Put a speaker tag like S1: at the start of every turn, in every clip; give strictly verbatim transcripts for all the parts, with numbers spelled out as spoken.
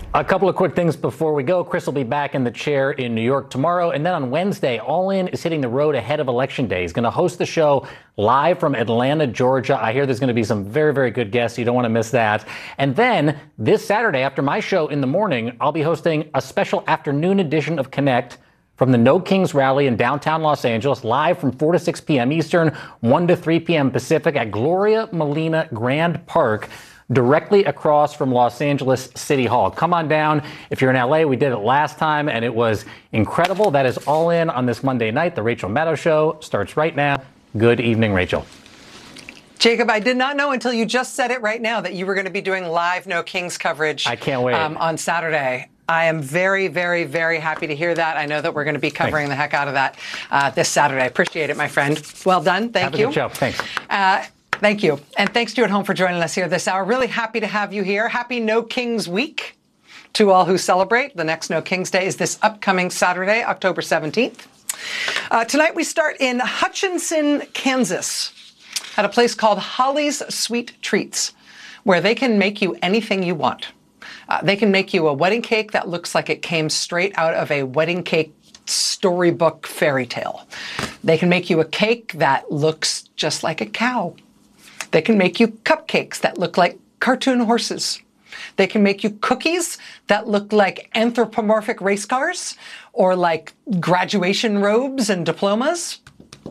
S1: A couple of quick things before we go. Chris will be back in the chair in New York tomorrow. And then on Wednesday, All In is hitting the road ahead of Election Day. He's going to host the show live from Atlanta, Georgia. I hear there's going to be some very, very good guests. You don't want to miss that. And then this Saturday, after my show in the morning, I'll be hosting a special afternoon edition of Connect from the No Kings Rally in downtown Los Angeles, live from four to six p.m. Eastern, one to three p.m. Pacific at Gloria Molina Grand Park, directly across from Los Angeles City Hall. Come on down. If you're in L A, we did it last time, and it was incredible. That is All In on this Monday night. The Rachel Maddow Show starts right now. Good evening, Rachel.
S2: Jacob, I did not know until you just said it right now that you were going to be doing live No Kings coverage.
S1: I can't wait.
S2: Um, on Saturday. I am very, very, very happy to hear that. I know that we're going to be covering
S1: Thanks.
S2: the heck out of that uh, this Saturday. I appreciate it, my friend. Well done. Thank
S1: Have
S2: you.
S1: a good show. Thanks.
S2: Uh, Thank you. And thanks to you at home for joining us here this hour. Really happy to have you here. Happy No Kings Week to all who celebrate. The next No Kings Day is this upcoming Saturday, October seventeenth. Uh, tonight we start in Hutchinson, Kansas, at a place called Holly's Sweet Treats, where they can make you anything you want. Uh, they can make you a wedding cake that looks like it came straight out of a wedding cake storybook fairy tale. They can make you a cake that looks just like a cow. They can make you cupcakes that look like cartoon horses. They can make you cookies that look like anthropomorphic race cars or like graduation robes and diplomas.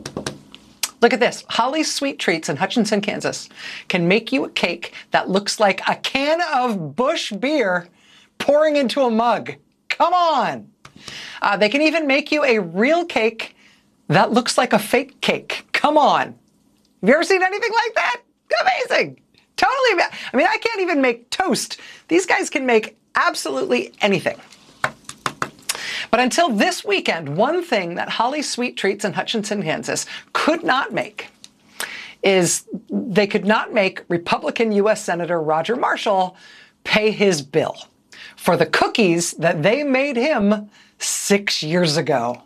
S2: Look at this. Holly's Sweet Treats in Hutchinson, Kansas can make you a cake that looks like a can of Busch beer pouring into a mug. Come on. Uh, they can even make you a real cake that looks like a fake cake. Come on. Have you ever seen anything like that? Amazing. Totally. I mean, I can't even make toast. These guys can make absolutely anything. But until this weekend, one thing that Holly's Sweet Treats in Hutchinson, Kansas could not make is they could not make Republican U S Senator Roger Marshall pay his bill for the cookies that they made him six years ago.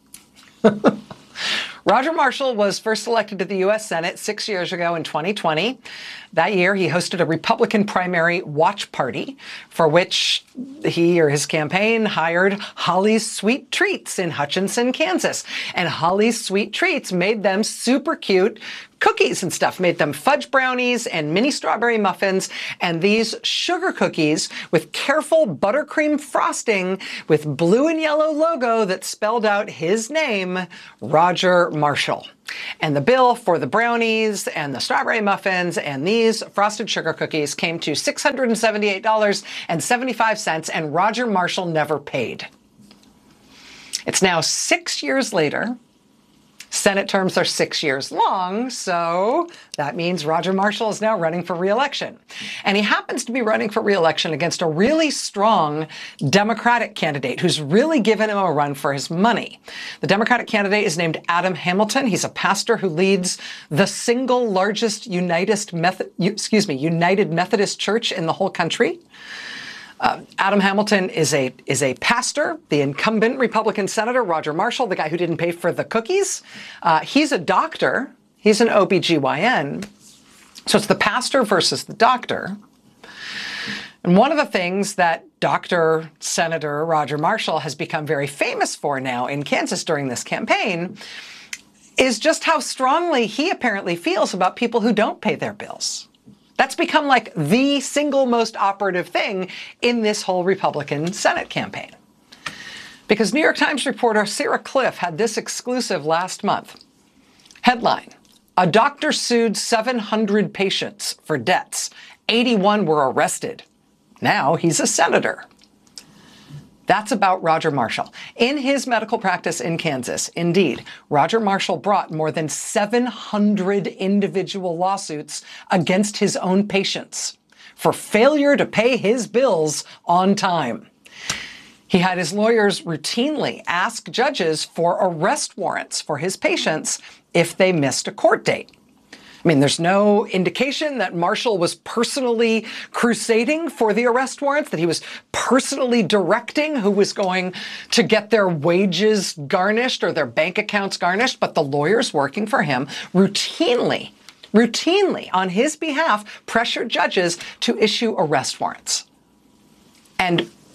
S2: Roger Marshall was first elected to the U S Senate six years ago in twenty twenty. That year, he hosted a Republican primary watch party for which he or his campaign hired Holly's Sweet Treats in Hutchinson, Kansas. And Holly's Sweet Treats made them super cute cookies and stuff, made them fudge brownies and mini strawberry muffins, and these sugar cookies with careful buttercream frosting with blue and yellow logo that spelled out his name, Roger Marshall. And the bill for the brownies and the strawberry muffins and these frosted sugar cookies came to six hundred seventy-eight dollars and seventy-five cents, and Roger Marshall never paid. It's now six years later. Senate terms are six years long, so that means Roger Marshall is now running for re-election. And he happens to be running for re-election against a really strong Democratic candidate who's really given him a run for his money. The Democratic candidate is named Adam Hamilton. He's a pastor who leads the single largest United Method, excuse me, United Methodist Church in the whole country. Uh, Adam Hamilton is a is a pastor. The incumbent Republican Senator, Roger Marshall, the guy who didn't pay for the cookies, uh, he's a doctor. He's an O B G Y N. So it's the pastor versus the doctor. And one of the things that Doctor Senator Roger Marshall has become very famous for now in Kansas during this campaign is just how strongly he apparently feels about people who don't pay their bills. That's become like the single most operative thing in this whole Republican Senate campaign. Because New York Times reporter Sarah Cliff had this exclusive last month. Headline, a doctor sued seven hundred patients for debts. eighty-one were arrested. Now he's a senator. That's about Roger Marshall. In his medical practice in Kansas, indeed, Roger Marshall brought more than seven hundred individual lawsuits against his own patients for failure to pay his bills on time. He had his lawyers routinely ask judges for arrest warrants for his patients if they missed a court date. I mean, there's no indication that Marshall was personally crusading for the arrest warrants, that he was personally directing who was going to get their wages garnished or their bank accounts garnished, but the lawyers working for him routinely, routinely on his behalf pressured judges to issue arrest warrants. And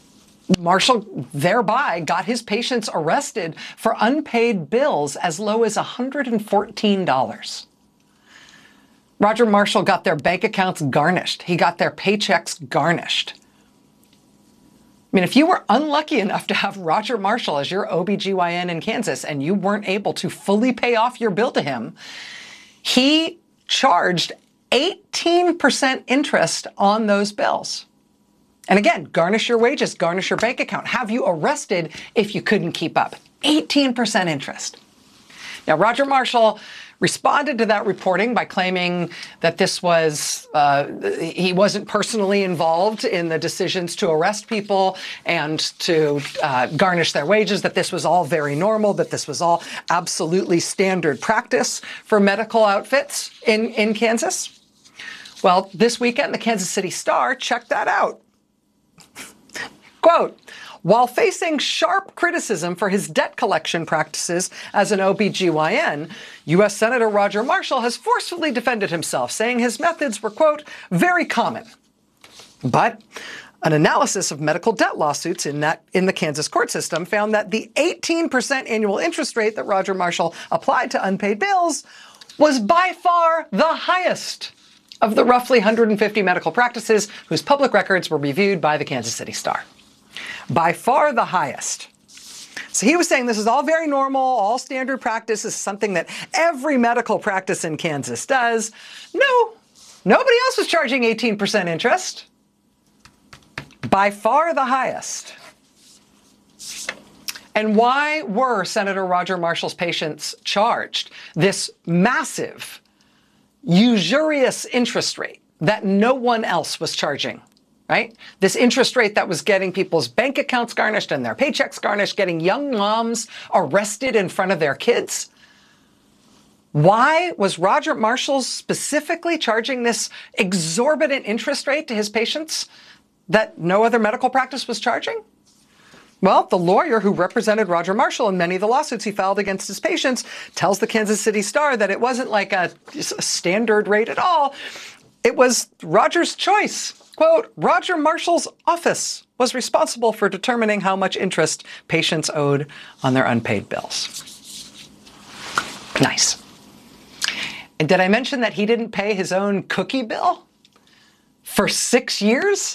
S2: Marshall thereby got his patients arrested for unpaid bills as low as one hundred fourteen dollars. Roger Marshall got their bank accounts garnished. He got their paychecks garnished. I mean, if you were unlucky enough to have Roger Marshall as your O B G Y N in Kansas and you weren't able to fully pay off your bill to him, he charged eighteen percent interest on those bills. And again, garnish your wages, garnish your bank account, have you arrested if you couldn't keep up. eighteen percent interest. Now, Roger Marshall responded to that reporting by claiming that this was, uh, he wasn't personally involved in the decisions to arrest people and to uh, garnish their wages, that this was all very normal, that this was all absolutely standard practice for medical outfits in, in Kansas. Well, this weekend, the Kansas City Star checked that out. Quote, while facing sharp criticism for his debt collection practices as an O B G Y N, U S Senator Roger Marshall has forcefully defended himself, saying his methods were, quote, very common. But an analysis of medical debt lawsuits in that in the Kansas court system found that the eighteen percent annual interest rate that Roger Marshall applied to unpaid bills was by far the highest of the roughly one hundred fifty medical practices whose public records were reviewed by the Kansas City Star. By far the highest. So he was saying this is all very normal, all standard practice, is something that every medical practice in Kansas does. No, nobody else was charging eighteen percent interest. By far the highest. And why were Senator Roger Marshall's patients charged this massive, usurious interest rate that no one else was charging? Right? This interest rate that was getting people's bank accounts garnished and their paychecks garnished, getting young moms arrested in front of their kids. Why was Roger Marshall specifically charging this exorbitant interest rate to his patients that no other medical practice was charging? Well, the lawyer who represented Roger Marshall in many of the lawsuits he filed against his patients tells the Kansas City Star that it wasn't like a, a standard rate at all. It was Roger's choice. Quote, Roger Marshall's office was responsible for determining how much interest patients owed on their unpaid bills. Nice. And did I mention that he didn't pay his own cookie bill for six years?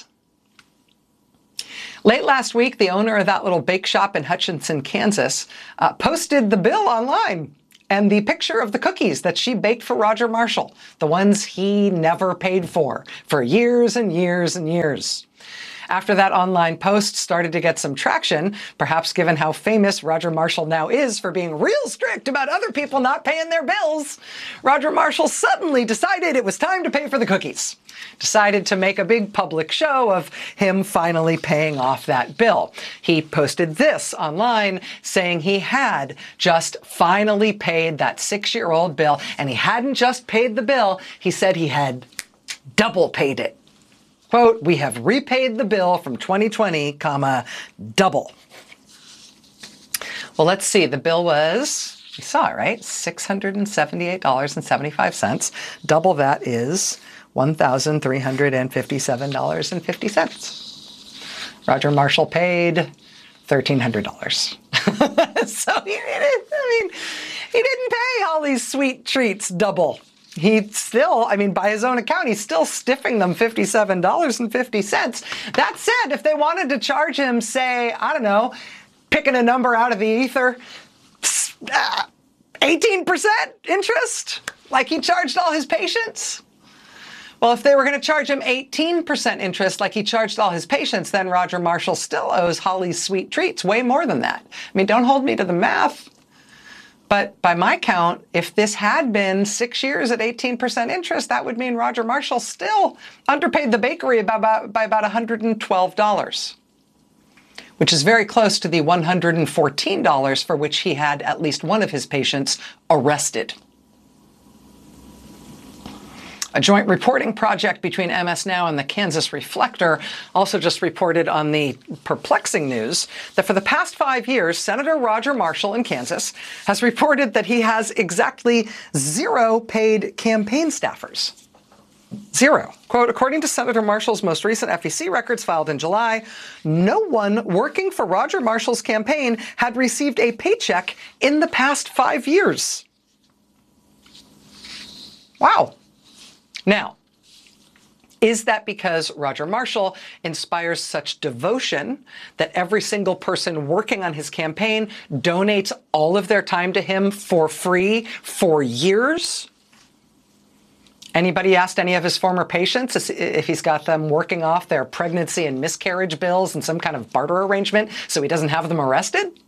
S2: Late last week, the owner of that little bake shop in Hutchinson, Kansas, uh, posted the bill online and the picture of the cookies that she baked for Roger Marshall, the ones he never paid for, for years and years and years. After that online post started to get some traction, perhaps given how famous Roger Marshall now is for being real strict about other people not paying their bills, Roger Marshall suddenly decided it was time to pay for the cookies. Decided to make a big public show of him finally paying off that bill. He posted this online saying he had just finally paid that six-year-old bill, and he hadn't just paid the bill, he said he had double paid it. Quote, we have repaid the bill from twenty twenty, comma, double. Well, let's see. The bill was, you saw it, right? six hundred seventy-eight dollars and seventy-five cents. Double that is one thousand three hundred fifty-seven dollars and fifty cents. Roger Marshall paid thirteen hundred dollars. So he didn't, I mean, he didn't pay all these sweet treats double. He still, I mean, by his own account, he's still stiffing them fifty-seven dollars and fifty cents. That said, if they wanted to charge him, say, I don't know, picking a number out of the ether, eighteen percent interest, like he charged all his patients. Well, if they were going to charge him eighteen percent interest like he charged all his patients, then Roger Marshall still owes Holly's Sweet Treats way more than that. I mean, don't hold me to the math. But by my count, if this had been six years at eighteen percent interest, that would mean Roger Marshall still underpaid the bakery by about, by about one hundred twelve dollars, which is very close to the one hundred fourteen dollars for which he had at least one of his patients arrested. A joint reporting project between M S Now and the Kansas Reflector also just reported on the perplexing news that for the past five years, Senator Roger Marshall in Kansas has reported that he has exactly zero paid campaign staffers. Zero. Quote, according to Senator Marshall's most recent F E C records filed in July, no one working for Roger Marshall's campaign had received a paycheck in the past five years. Wow. Now, is that because Roger Marshall inspires such devotion that every single person working on his campaign donates all of their time to him for free for years? Anybody asked any of his former patients if he's got them working off their pregnancy and miscarriage bills in some kind of barter arrangement so he doesn't have them arrested?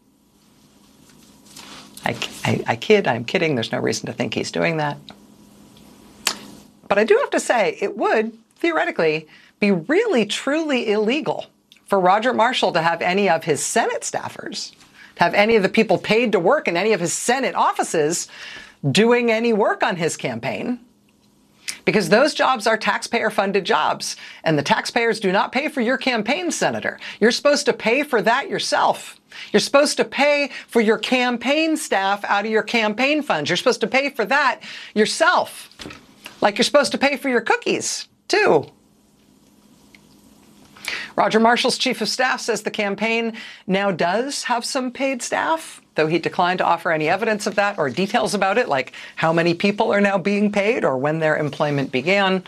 S2: I, I, I kid, I'm kidding. There's no reason to think he's doing that. But I do have to say, it would, theoretically, be really, truly illegal for Roger Marshall to have any of his Senate staffers, to have any of the people paid to work in any of his Senate offices doing any work on his campaign. Because those jobs are taxpayer-funded jobs, and the taxpayers do not pay for your campaign, Senator. You're supposed to pay for that yourself. You're supposed to pay for your campaign staff out of your campaign funds. You're supposed to pay for that yourself. Like you're supposed to pay for your cookies, too. Roger Marshall's chief of staff says the campaign now does have some paid staff, though he declined to offer any evidence of that or details about it, like how many people are now being paid or when their employment began.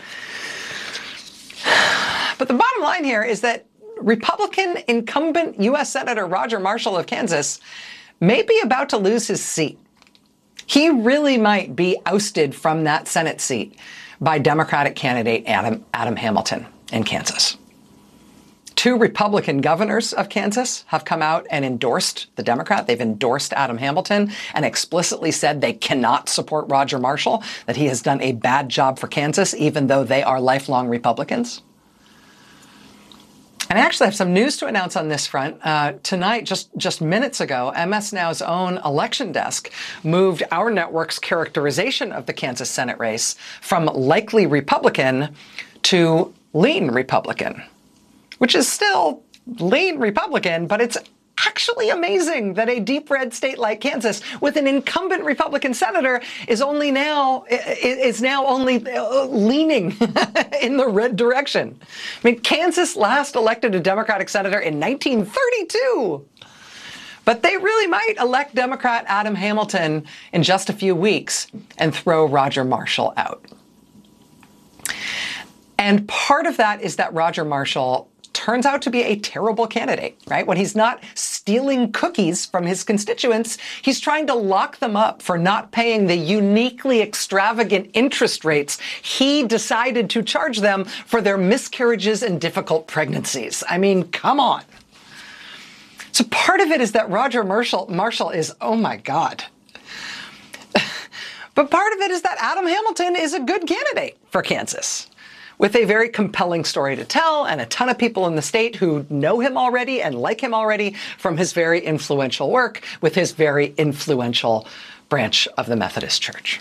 S2: But the bottom line here is that Republican incumbent U S Senator Roger Marshall of Kansas may be about to lose his seat. He really might be ousted from that Senate seat by Democratic candidate Adam, Adam Hamilton in Kansas. Two Republican governors of Kansas have come out and endorsed the Democrat. They've endorsed Adam Hamilton and explicitly said they cannot support Roger Marshall, that he has done a bad job for Kansas, even though they are lifelong Republicans. And I actually have some news to announce on this front. Uh, tonight, just, just minutes ago, M S Now's own election desk moved our network's characterization of the Kansas Senate race from likely Republican to lean Republican, which is still lean Republican, but it's actually amazing that a deep red state like Kansas with an incumbent Republican senator is only now is now only leaning in the red direction. I mean, Kansas last elected a Democratic senator in nineteen thirty-two. But they really might elect Democrat Adam Hamilton in just a few weeks and throw Roger Marshall out. And part of that is that Roger Marshall turns out to be a terrible candidate, right? When he's not stealing cookies from his constituents, he's trying to lock them up for not paying the uniquely extravagant interest rates he decided to charge them for their miscarriages and difficult pregnancies. I mean, come on. So part of it is that Roger Marshall, Marshall is, oh my God. But part of it is that Adam Hamilton is a good candidate for Kansas, with a very compelling story to tell and a ton of people in the state who know him already and like him already from his very influential work with his very influential branch of the Methodist Church.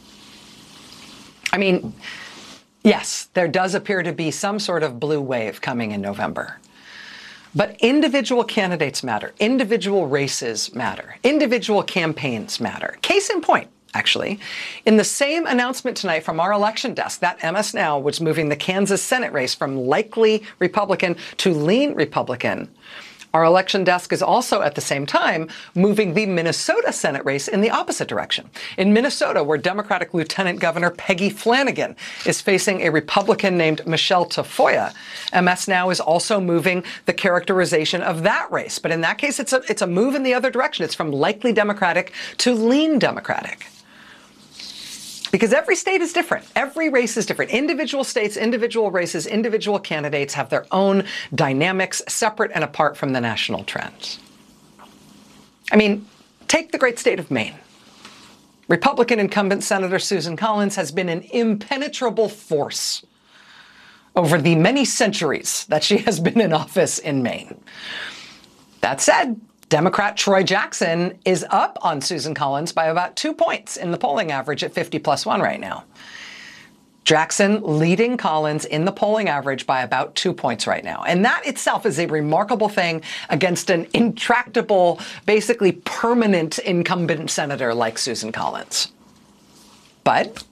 S2: I mean, yes, there does appear to be some sort of blue wave coming in November. But individual candidates matter. Individual races matter. Individual campaigns matter. Case in point, actually, in the same announcement tonight from our election desk, that M S Now was moving the Kansas Senate race from likely Republican to lean Republican. Our election desk is also at the same time moving the Minnesota Senate race in the opposite direction. In Minnesota, where Democratic Lieutenant Governor Peggy Flanagan is facing a Republican named Michelle Tafoya, M S Now is also moving the characterization of that race. But in that case, it's a, it's a move in the other direction. It's from likely Democratic to lean Democratic. Because every state is different. Every race is different. Individual states, individual races, individual candidates have their own dynamics separate and apart from the national trends. I mean, take the great state of Maine. Republican incumbent Senator Susan Collins has been an impenetrable force over the many centuries that she has been in office in Maine. That said, Democrat Troy Jackson is up on Susan Collins by about two points in the polling average at fifty plus one right now. Jackson leading Collins in the polling average by about two points right now. And that itself is a remarkable thing against an intractable, basically permanent incumbent senator like Susan Collins. But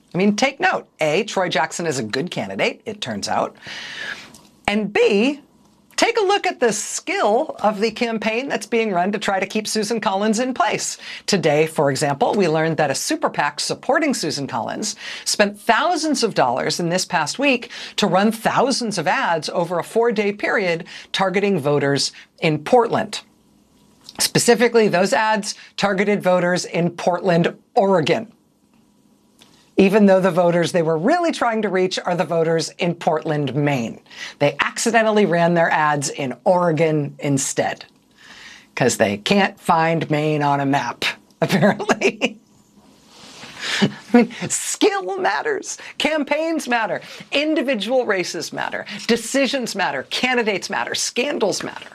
S2: I mean, take note. A, Troy Jackson is a good candidate, it turns out. And B, take a look at the skill of the campaign that's being run to try to keep Susan Collins in place. Today, for example, we learned that a super PAC supporting Susan Collins spent thousands of dollars in this past week to run thousands of ads over a four-day period targeting voters in Portland. Specifically, those ads targeted voters in Portland, Oregon, even though the voters they were really trying to reach are the voters in Portland, Maine. They accidentally ran their ads in Oregon instead, because they can't find Maine on a map, apparently. I mean, skill matters. Campaigns matter. Individual races matter. Decisions matter. Candidates matter. Scandals matter.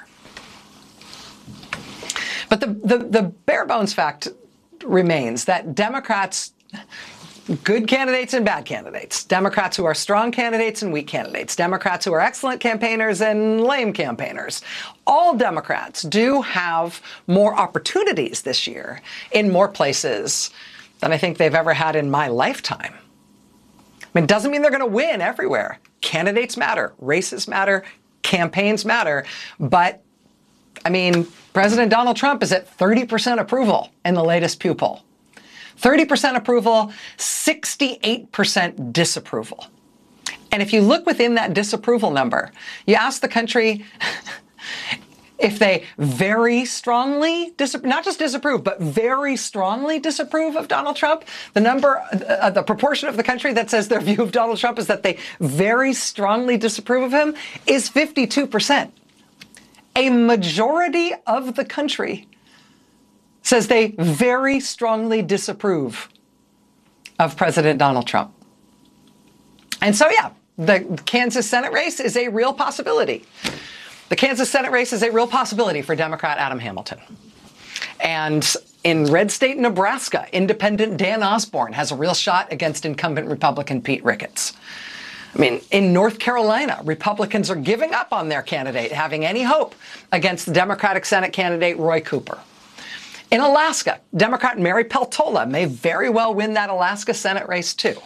S2: But the, the, the bare bones fact remains that Democrats, good candidates and bad candidates, Democrats who are strong candidates and weak candidates, Democrats who are excellent campaigners and lame campaigners, all Democrats do have more opportunities this year in more places than I think they've ever had in my lifetime. I mean, it doesn't mean they're going to win everywhere. Candidates matter, races matter, campaigns matter, but I mean, President Donald Trump is at thirty percent approval in the latest Pew poll. thirty percent approval, sixty-eight percent disapproval. And if you look within that disapproval number, you ask the country if they very strongly, dis- not just disapprove, but very strongly disapprove of Donald Trump, the number, uh, the proportion of the country that says their view of Donald Trump is that they very strongly disapprove of him is fifty-two percent. A majority of the country says they very strongly disapprove of President Donald Trump. And so, yeah, the Kansas Senate race is a real possibility. The Kansas Senate race is a real possibility for Democrat Adam Hamilton. And in red state Nebraska, independent Dan Osborne has a real shot against incumbent Republican Pete Ricketts. I mean, in North Carolina, Republicans are giving up on their candidate, having any hope against the Democratic Senate candidate Roy Cooper. In Alaska, Democrat Mary Peltola may very well win that Alaska Senate race, too.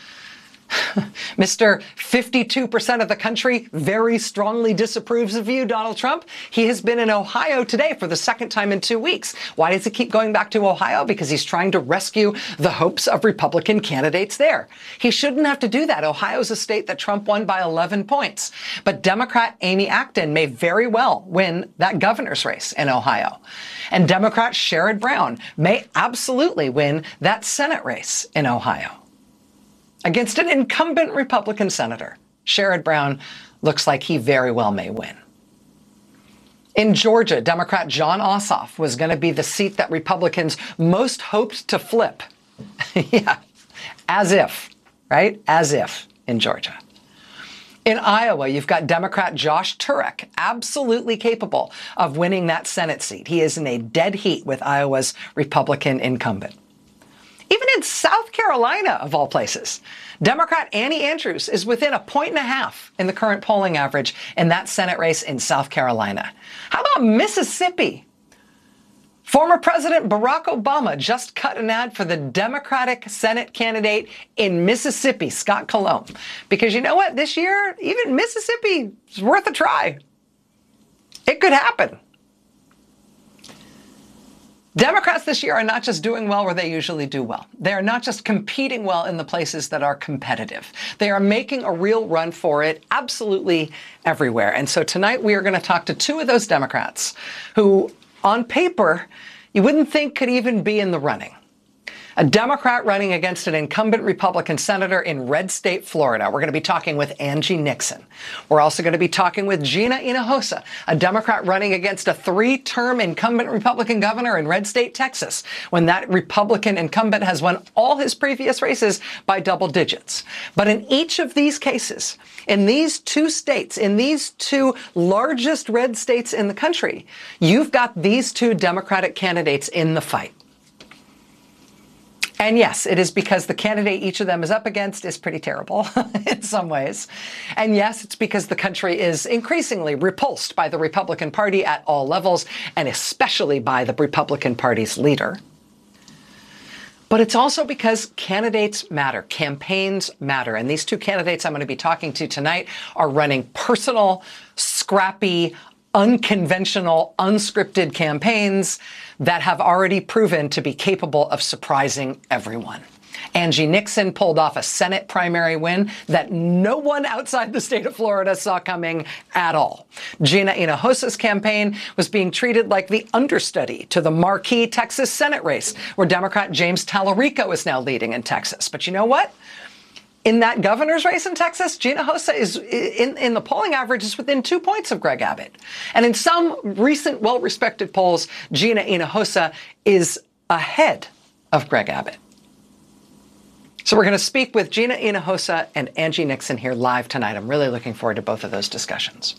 S2: Mister fifty-two percent of the country very strongly disapproves of you, Donald Trump. He has been in Ohio today for the second time in two weeks. Why does he keep going back to Ohio? Because he's trying to rescue the hopes of Republican candidates there. He shouldn't have to do that. Ohio's a state that Trump won by eleven points. But Democrat Amy Acton may very well win that governor's race in Ohio. And Democrat Sherrod Brown may absolutely win that Senate race in Ohio. Against an incumbent Republican senator, Sherrod Brown looks like he very well may win. In Georgia, Democrat Jon Ossoff was going to be the seat that Republicans most hoped to flip. Yeah, as if, right? As if in Georgia. In Iowa, you've got Democrat Josh Turek, absolutely capable of winning that Senate seat. He is in a dead heat with Iowa's Republican incumbent. Even in South Carolina, of all places, Democrat Annie Andrews is within a point and a half in the current polling average in that Senate race in South Carolina. How about Mississippi? Former President Barack Obama just cut an ad for the Democratic Senate candidate in Mississippi, Scott Cologne. Because you know what? This year, even Mississippi is worth a try. It could happen. Democrats this year are not just doing well where they usually do well. They are not just competing well in the places that are competitive. They are making a real run for it absolutely everywhere. And so tonight we are going to talk to two of those Democrats who, on paper, you wouldn't think could even be in the running. A Democrat running against an incumbent Republican senator in red state Florida. We're going to be talking with Angie Nixon. We're also going to be talking with Gina Hinojosa, a Democrat running against a three-term incumbent Republican governor in red state Texas, when that Republican incumbent has won all his previous races by double digits. But in each of these cases, in these two states, in these two largest red states in the country, you've got these two Democratic candidates in the fight. And yes, it is because the candidate each of them is up against is pretty terrible in some ways. And yes, it's because the country is increasingly repulsed by the Republican Party at all levels, and especially by the Republican Party's leader. But it's also because candidates matter, campaigns matter. And these two candidates I'm going to be talking to tonight are running personal, scrappy, unconventional, unscripted campaigns that have already proven to be capable of surprising everyone. Angie Nixon pulled off a Senate primary win that no one outside the state of Florida saw coming at all. Gina Hinojosa's campaign was being treated like the understudy to the marquee Texas Senate race, where Democrat James Tallarico is now leading in Texas. But you know what? In that governor's race in Texas, Gina Hinojosa is in, in the polling average is within two points of Greg Abbott. And in some recent well-respected polls, Gina Hinojosa is ahead of Greg Abbott. So we're going to speak with Gina Hinojosa and Angie Nixon here live tonight. I'm really looking forward to both of those discussions.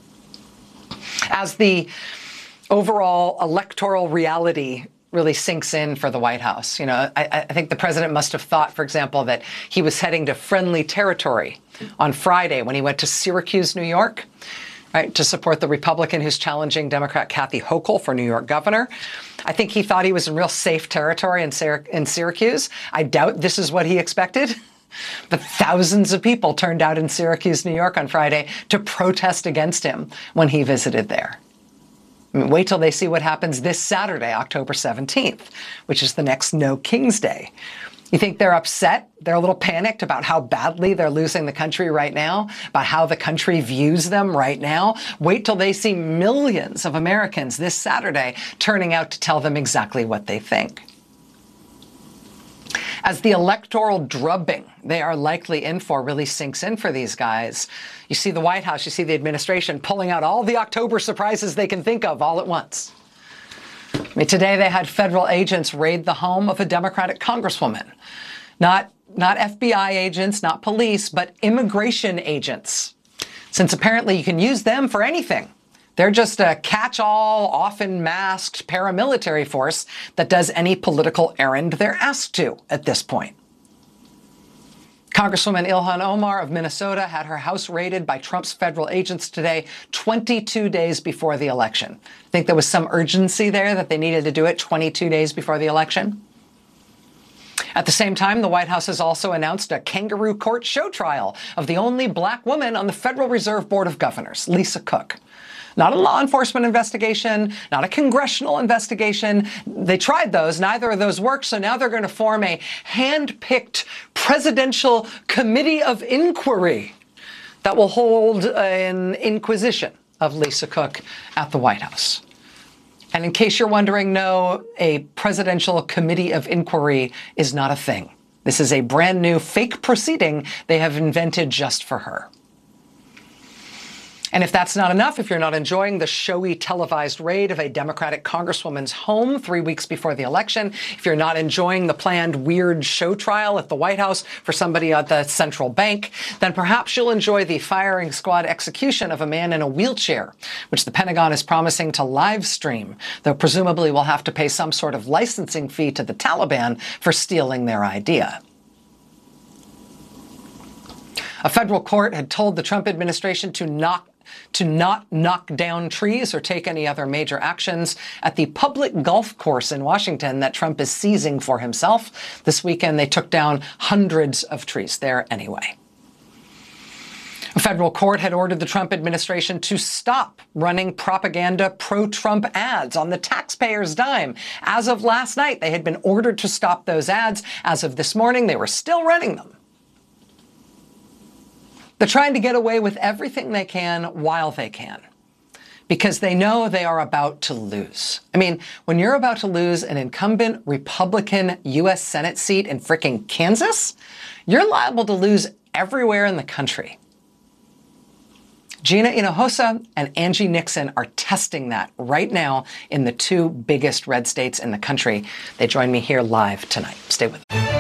S2: As the overall electoral reality really sinks in for the White House, you know, I, I think the president must have thought, for example, that he was heading to friendly territory on Friday when he went to Syracuse, New York, right, to support the Republican who's challenging Democrat Kathy Hochul for New York governor. I think he thought he was in real safe territory in, Syrac- in Syracuse. I doubt this is what he expected. But thousands of people turned out in Syracuse, New York on Friday to protest against him when he visited there. I mean, wait till they see what happens this Saturday, October seventeenth, which is the next No King's Day. You think they're upset? They're a little panicked about how badly they're losing the country right now, about how the country views them right now? Wait till they see millions of Americans this Saturday turning out to tell them exactly what they think. As the electoral drubbing they are likely in for really sinks in for these guys, you see the White House, you see the administration pulling out all the October surprises they can think of all at once. I mean, today they had federal agents raid the home of a Democratic congresswoman. Not, not F B I agents, not police, but immigration agents. Since apparently you can use them for anything. They're just a catch-all, often masked paramilitary force that does any political errand they're asked to at this point. Congresswoman Ilhan Omar of Minnesota had her house raided by Trump's federal agents today, twenty-two days before the election. I think there was some urgency there that they needed to do it twenty-two days before the election. At the same time, the White House has also announced a kangaroo court show trial of the only black woman on the Federal Reserve Board of Governors, Lisa Cook. Not a law enforcement investigation, not a congressional investigation. They tried those. Neither of those worked. So now they're going to form a hand-picked presidential committee of inquiry that will hold an inquisition of Lisa Cook at the White House. And in case you're wondering, no, a presidential committee of inquiry is not a thing. This is a brand new fake proceeding they have invented just for her. And if that's not enough, if you're not enjoying the showy televised raid of a Democratic congresswoman's home three weeks before the election, if you're not enjoying the planned weird show trial at the White House for somebody at the central bank, then perhaps you'll enjoy the firing squad execution of a man in a wheelchair, which the Pentagon is promising to live stream, though presumably will have to pay some sort of licensing fee to the Taliban for stealing their idea. A federal court had told the Trump administration to knock to not knock down trees or take any other major actions at the public golf course in Washington that Trump is seizing for himself. This weekend, they took down hundreds of trees there anyway. A federal court had ordered the Trump administration to stop running propaganda pro-Trump ads on the taxpayers' dime. As of last night, they had been ordered to stop those ads. As of this morning, they were still running them. They're trying to get away with everything they can while they can, because they know they are about to lose. I mean, when you're about to lose an incumbent Republican U S Senate seat in frickin' Kansas, you're liable to lose everywhere in the country. Gina Hinojosa and Angie Nixon are testing that right now in the two biggest red states in the country. They join me here live tonight. Stay with us.